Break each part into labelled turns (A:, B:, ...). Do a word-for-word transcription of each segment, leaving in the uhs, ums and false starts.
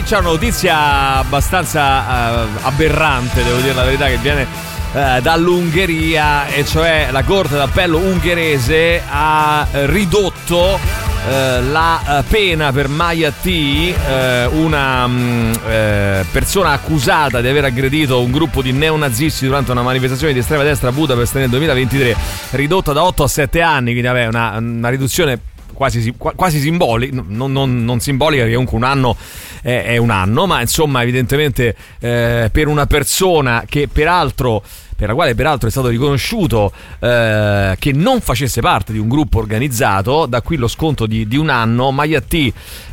A: c'è una notizia abbastanza uh, aberrante, devo dire la verità, che viene uh, dall'Ungheria, e cioè la Corte d'Appello ungherese ha ridotto uh, la pena per Maya T, uh, una um, uh, persona accusata di aver aggredito un gruppo di neonazisti durante una manifestazione di estrema destra a Budapest nel duemilaventitré, ridotta da otto a sette anni, quindi vabbè, una, una riduzione quasi, quasi simbolica, non, non, non simbolica, perché comunque un anno è, è un anno, ma insomma evidentemente eh, per una persona che peraltro per la quale peraltro è stato riconosciuto eh, che non facesse parte di un gruppo organizzato, da qui lo sconto di, di un anno. Maya T,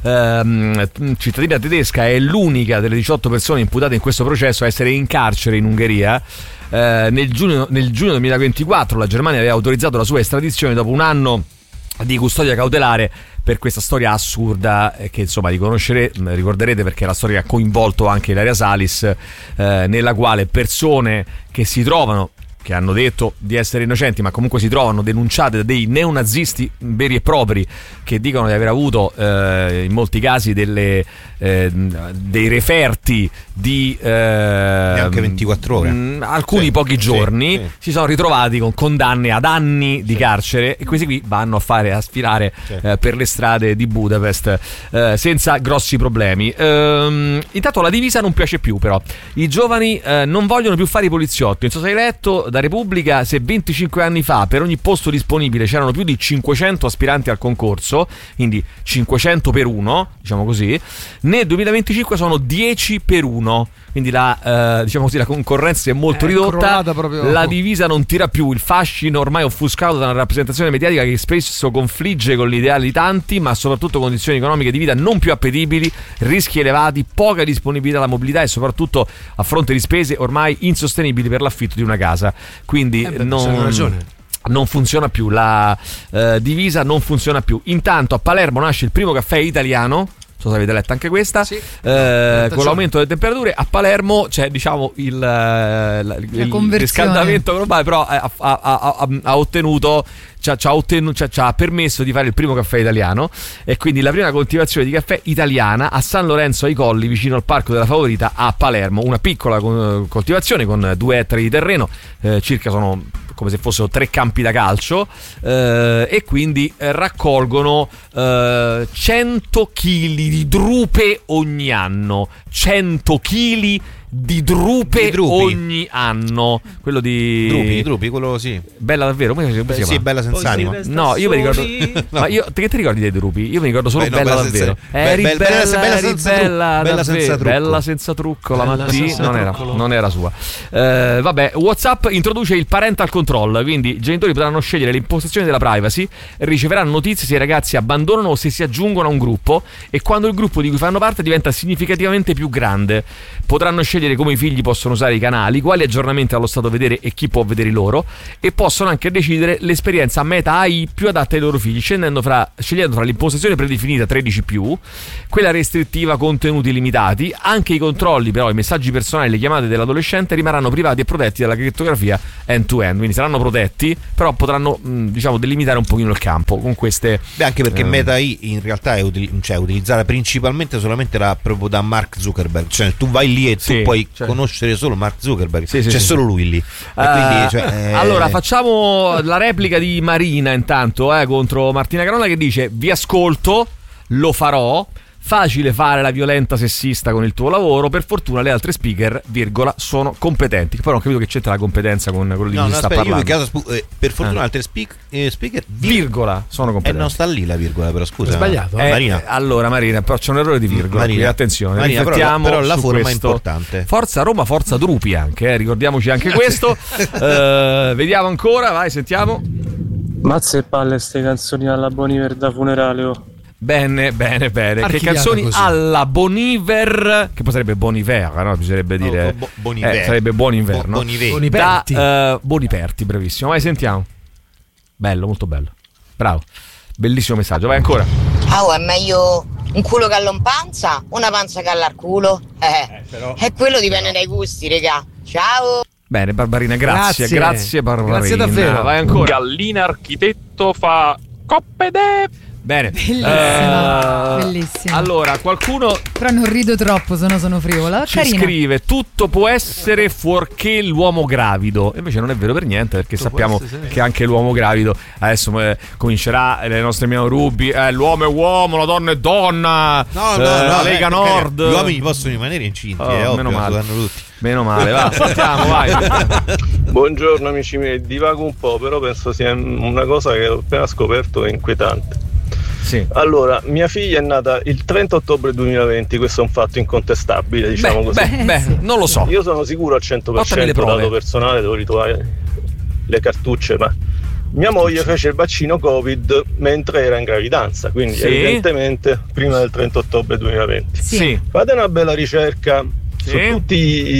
A: ehm, cittadina tedesca, è l'unica delle diciotto persone imputate in questo processo a essere in carcere in Ungheria. Eh, nel giugno, nel giugno duemilaventiquattro la Germania aveva autorizzato la sua estradizione dopo un anno di custodia cautelare per questa storia assurda che insomma riconoscere, ricorderete, perché è la storia che ha coinvolto anche Ilaria Salis, eh, nella quale persone che si trovano, che hanno detto di essere innocenti, ma comunque si trovano denunciate da dei neonazisti veri e propri, che dicono di aver avuto eh, in molti casi delle, eh, dei referti di eh,
B: neanche ventiquattro ore,
A: mh, alcuni
B: sì,
A: pochi giorni,
B: sì, sì.
A: si sono ritrovati con condanne ad anni di sì. carcere, e questi qui vanno a fare a sfilare sì. eh, per le strade di Budapest eh, senza grossi problemi. Ehm, intanto la divisa non piace più, però i giovani eh, non vogliono più fare i poliziotti. Non so se hai letto da Repubblica, se venticinque anni fa per ogni posto disponibile c'erano più di cinquecento aspiranti al concorso, quindi cinquecento per uno, diciamo così, nel duemilaventicinque sono dieci per uno, quindi la, eh, diciamo così, la concorrenza si è molto è ridotta, proprio... la divisa non tira più, il fascino ormai offuscato da una rappresentazione mediatica che spesso confligge con l'ideale di tanti, ma soprattutto condizioni economiche di vita non più appetibili, rischi elevati, poca disponibilità alla mobilità e soprattutto a fronte di spese ormai insostenibili per l'affitto di una casa. Quindi
C: eh beh,
A: non,
C: ragione. non
A: funziona più, la eh, divisa non funziona più. Intanto a Palermo nasce il primo caffè italiano, non so se avete letto anche questa, sì. eh, con l'aumento delle temperature a Palermo c'è, diciamo, il, il, il riscaldamento globale, però ha, ha, ha, ha ottenuto Ci ha, ci, ha ottenu- ci, ha, ci ha permesso di fare il primo caffè italiano, e quindi la prima coltivazione di caffè italiana a San Lorenzo ai Colli, vicino al Parco della Favorita a Palermo. Una piccola con, coltivazione con due ettari di terreno, eh, circa sono come se fossero tre campi da calcio, eh, e quindi eh, raccolgono eh, cento chili di drupe ogni anno. cento chili di drupe di ogni anno. Quello di
B: Drupi, drupi, quello sì.
A: Bella davvero? Come si
B: Beh,
A: chiama?
B: sì, Bella senza anima.
A: No, io mi ricordo no. Ma io, che ti ricordi dei drupi? Io mi ricordo solo Beh, no, Bella, bella davvero senza... Eri bella, bella, bella, bella, senza bella, bella, senza trucco. Bella senza trucco. La mattina non era, non era sua. eh, Vabbè, WhatsApp introduce il parental control, quindi i genitori potranno scegliere l'impostazione della privacy, riceveranno notizie se i ragazzi abbandonano o se si aggiungono a un gruppo, e quando il gruppo di cui fanno parte diventa significativamente più grande. Potranno scegliere come i figli possono usare i canali, quali aggiornamenti allo stato vedere e chi può vedere loro, e possono anche decidere l'esperienza Meta A I più adatta ai loro figli, scegliendo fra, scegliendo fra l'impostazione predefinita tredici più, quella restrittiva contenuti limitati. Anche i controlli, però, i messaggi personali e le chiamate dell'adolescente rimarranno privati e protetti dalla crittografia end-to-end, quindi saranno protetti, però potranno mh, diciamo delimitare un pochino il campo con queste.
B: Beh, anche perché
A: ehm...
B: Meta A I in realtà è util- cioè, utilizzata principalmente solamente da, proprio da Mark Zuckerberg, cioè tu vai lì e tu sì, puoi cioè... conoscere solo Mark Zuckerberg, sì, sì, c'è sì, solo sì. lui lì. E uh, quindi, cioè, eh...
A: Allora facciamo la replica di Marina intanto eh, contro Martina Carola, che dice: vi ascolto, lo farò. Facile fare la violenta sessista con il tuo lavoro, per fortuna le altre speaker, virgola, sono competenti. Poi non ho capito che c'entra la competenza con quello di
B: no,
A: cui
B: no,
A: sta
B: aspetta,
A: parlando.
B: Io spu- eh, per fortuna eh. altre speak- eh, speaker, vir-
A: virgola, sono competenti.
B: E eh, non sta lì la virgola, però scusa.
C: È sbagliato.
A: Eh,
B: Marina.
A: Allora Marina, però c'è un errore di virgola. Marina, qui, attenzione,
B: Marina,
A: riflettiamo
B: però, però la
A: su
B: forma
A: questo.
B: È importante.
A: Forza Roma, forza Drupi anche, eh, ricordiamoci anche questo. eh, vediamo ancora, vai, sentiamo.
D: Mazza e palle ste canzoni alla Boniver da funerale, oh.
A: Bene, bene, bene.
C: Archiviata
A: che canzoni
C: così.
A: alla Boniver, che poi sarebbe Boniver, no? Bisognerebbe dire.
B: Bo- bo- Boniver.
A: Eh, sarebbe buon inverno.
B: Bo- Boniver.
C: Boniperti.
A: Da uh, Boniperti, bravissimo. Vai, sentiamo. Bello, molto bello. Bravo. Bellissimo messaggio. Vai ancora.
E: Ah, oh, è meglio un culo che alla panza, una panza che alla culo. Eh, eh però... E quello dipende dai gusti, regà. Ciao.
A: Bene, Barbarina, grazie.
C: Grazie,
A: grazie Barbarina.
C: Grazie davvero.
A: Vai ancora.
F: Gallina architetto fa coppe de.
A: Bene.
C: Bellissima, uh, bellissima.
A: Allora, qualcuno...
C: Però non rido troppo, se no sono frivola.
A: Ci
C: Carina.
A: scrive: tutto può essere fuorché l'uomo gravido. E invece non è vero per niente, perché tutto sappiamo essere, che anche l'uomo gravido adesso eh, comincerà le nostre Miao Rubi. Eh, l'uomo è uomo, la donna è donna. No,
B: eh,
A: no, no, la Lega
B: eh,
A: Nord.
B: Gli uomini possono rimanere incinti, oh, è ovvio,
A: meno male.
B: tutti.
A: Meno male, va, sentiamo, vai.
F: Buongiorno amici miei, divago un po', però penso sia una cosa che ho appena scoperto è inquietante.
A: Sì.
F: Allora, mia figlia è nata il trenta ottobre duemilaventi, questo è un fatto incontestabile, diciamo
A: beh,
F: così.
A: Beh, beh, non lo so.
F: Io sono sicuro al cento per cento, dato personale, devo ritrovare le cartucce, ma mia moglie fece il vaccino Covid mentre era in gravidanza, quindi sì, evidentemente prima del trenta ottobre duemilaventi.
A: Sì.
F: Fate una bella ricerca sì, su tutti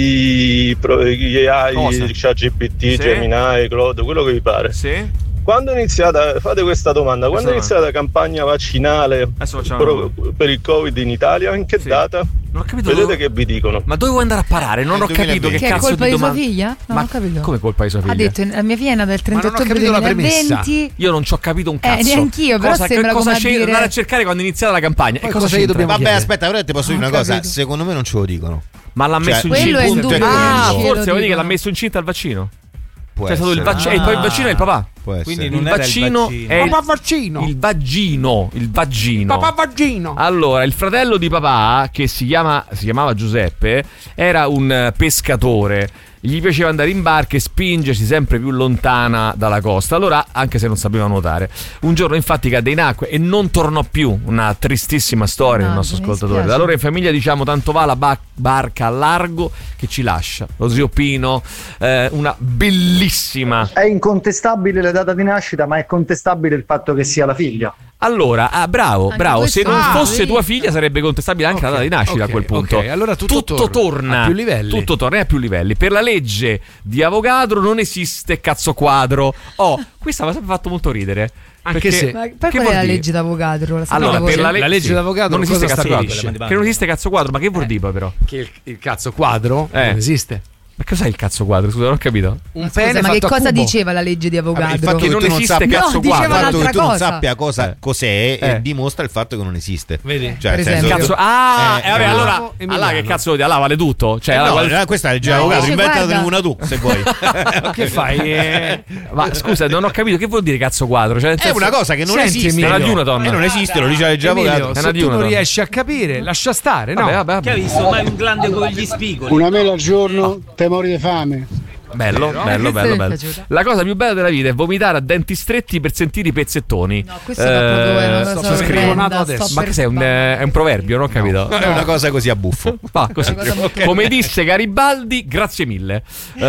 F: i, gli A I, ChatGPT, sì, Gemini, Claude, quello che vi pare.
A: Sì.
F: Quando è iniziata, fate questa domanda, quando è iniziata la campagna vaccinale per, per il Covid in Italia? In che sì, data?
A: Non ho capito.
F: Vedete che vi dicono.
A: Ma dove vuoi andare a parare? Non ho capito che,
C: che
A: cazzo
C: è colpa
A: di
C: di
A: domanda.
C: sua figlia? No,
A: ma
C: ho capito.
A: Come colpa di sua figlia?
C: Ha detto la mia figlia è nata il trenta ottobre duemilaventi.
A: Io non ci ho capito un cazzo.
C: Eh, neanch'io, però
A: cosa,
C: sembra
A: cosa
C: come
A: c'è
C: dire...
A: andare a cercare quando è iniziata la campagna?
B: Poi
A: e cosa,
B: cosa
A: c'è?
B: dobbiamo Vabbè, chiedere? Aspetta, però ti posso dire una cosa, capito. Secondo me non ce lo dicono.
A: Ma l'ha messo
B: cioè,
A: in
C: quello
A: cinta.
C: È in
A: Ah,
C: dubbio,
A: forse vuol dire che l'ha messo incinta al vaccino.
B: Può
A: C'è stato il vaccino, ah. e poi il vaccino è il papà.
B: Quindi
A: il
B: non
A: vaccino,
B: il vaccino
A: è il,
G: papà vaccino.
A: il vaggino, il vaggino.
G: Papà vaggino.
A: Allora, il fratello di papà, che si chiama si chiamava Giuseppe, era un pescatore. Gli piaceva andare in barca e spingersi sempre più lontana dalla costa. Allora, anche se non sapeva nuotare, un giorno infatti cadde in acqua e non tornò più. Una tristissima storia, no, il nostro ascoltatore. Da allora in famiglia diciamo tanto va la ba- barca a largo che ci lascia. Lo zio Pino, eh, una bellissima.
H: È incontestabile la data di nascita, ma è contestabile il fatto che sia la figlia.
A: Allora, ah, bravo,
C: anche
A: bravo. Se non
G: ah,
A: fosse
G: sì.
A: tua figlia sarebbe contestabile anche okay, la data di nascita
G: okay,
A: a quel punto.
G: Okay. Allora tutto,
A: tutto torna, torna
G: a più livelli.
A: Tutto torna a più livelli. Per la legge di Avogadro non esiste cazzo quadro. Oh, questa mi ha sempre fatto molto ridere.
G: Anche se
C: ma per qual è la legge d'Avogadro?
A: Allora, per la, le-
G: la legge
A: sì,
G: d'Avogadro
A: non esiste cazzo quadro.
G: Che
A: non esiste cazzo quadro, ma che vuol
G: eh,
A: dire però?
G: Che il, il cazzo quadro
A: eh.
G: non esiste.
A: Ma cos'è il cazzo quadro? Scusa, non ho capito.
C: Un pene ma che cosa diceva la legge di Avogadro?
B: Il fatto che
A: non
B: tu non
A: esiste
B: sappia,
A: cazzo
B: no,
A: quadro.
B: il fatto che tu non
C: cosa.
B: sappia cosa
A: eh.
B: cos'è
A: eh.
B: dimostra il fatto che non esiste.
G: Vedi?
B: Cioè,
C: per
B: senso,
A: cazzo, ah, eh, eh, vabbè, allora, allora che cazzo vuol dire? Allora vale tutto. Cioè,
B: eh
A: allora,
B: no,
A: qual...
B: questa è la legge di
C: no,
B: Avogadro, inventatene
C: guarda.
B: una tu, se vuoi.
G: Che fai? Eh...
A: Ma scusa, non ho capito che vuol dire cazzo quadro. Cioè,
B: è una cosa che non
G: Senti,
B: esiste.
A: È una di una donna.
B: E non esiste, lo dice la legge di Avogadro.
G: Se tu non riesci a capire, lascia stare, no?
A: Vabbè, vabbè, vabbè.
I: Che hai visto mai un grande con gli spigoli?
J: Una mela al giorno, te mori di fame.
A: Bello,
C: Vero?
A: bello, bello, bello.
C: Piaciuta.
A: La cosa più bella della vita è vomitare a denti stretti per sentire i pezzettoni.
C: No, questo è proprio una cosa
G: sto
C: orrenda,
G: adesso.
C: sto
A: Ma
C: per
A: che sei un,
C: sbagliare.
A: è un proverbio, non ho capito.
B: No, è una cosa così a buffo.
A: Va così.
C: Okay.
A: Come disse Garibaldi, grazie mille.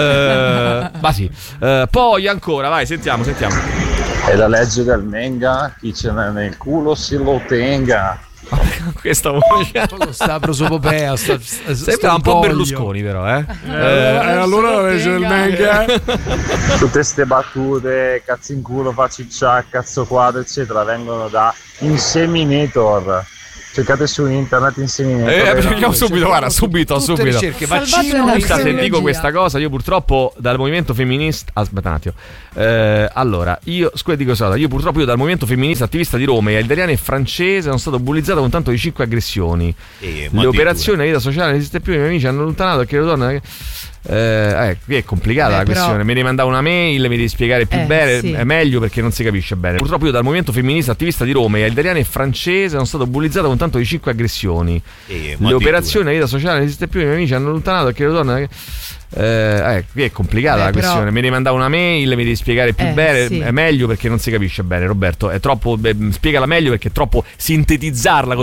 A: Eh, ma sì. Eh, poi ancora, vai, sentiamo, sentiamo.
K: È la legge del Menga, chi ce n'è nel culo si lo tenga.
A: Questa voce
G: sta prosopopea, sta, sta,
A: sembra un po' Berlusconi però, eh.
G: Eh, eh allora la legge del Menga.
K: Tutte ste battute, cazzo in culo, faciccia, cazzo quadro, eccetera, vengono da Inseminator. Cercate su internet Inseminator.
A: Eh, cerchiamo subito, guarda, subito,
G: tutte
A: subito.
G: ricerche, vaccino,
A: se dico questa cosa, io purtroppo dal movimento femminista, aspetta un attimo. Eh, allora, io scusa dico cosa, io purtroppo io dal movimento femminista attivista di Roma e italiano e francese sono stato bullizzato con tanto di cinque aggressioni.
B: Eh,
A: Le operazioni a vita sociale non esiste più, i miei amici hanno allontanato perché le donne Eh, eh, qui è complicata. Beh, la questione. Però... Mi devi mandare una mail, mi devi spiegare più
C: eh,
A: bene.
C: Sì.
A: È meglio perché non si capisce bene. Purtroppo io dal movimento femminista attivista di Roma e italiano e francese sono stato bullizzato con tanto di cinque aggressioni.
B: Eh,
A: Le operazioni a vita sociale non esiste più, i miei amici hanno allontanato perché le donne. Eh, eh, qui è complicata. Beh, la questione. Però... Mi devi mandare una mail, mi devi spiegare più
C: eh,
A: bene.
C: Sì.
A: È meglio perché non si capisce bene, Roberto. È troppo. Beh, spiegala meglio perché è troppo sintetizzarla.